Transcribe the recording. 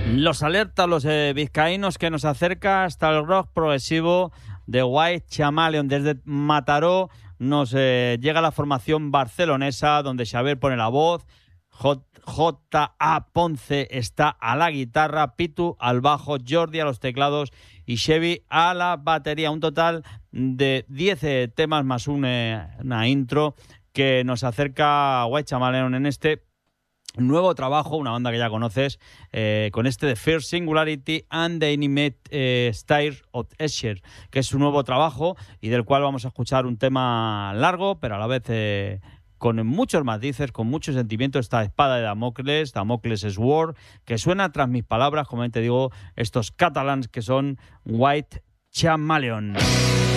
Los alerta los vizcaínos que nos acerca hasta el rock progresivo de White Chameleon. Desde Mataró nos llega la formación barcelonesa, donde Xavier pone la voz, J.A. Ponce está a la guitarra, Pitu al bajo, Jordi a los teclados y Chevy a la batería. Un total de 10 temas más una intro que nos acerca a White Chameleon en este nuevo trabajo, una banda que ya conoces, con este The First Singularity and the Intimate Style of Escher, que es su nuevo trabajo y del cual vamos a escuchar un tema largo, pero a la vez con muchos matices, con mucho sentimiento, esta espada de Damocles Sword, que suena tras mis palabras, como te digo, estos catalans que son White Chameleon.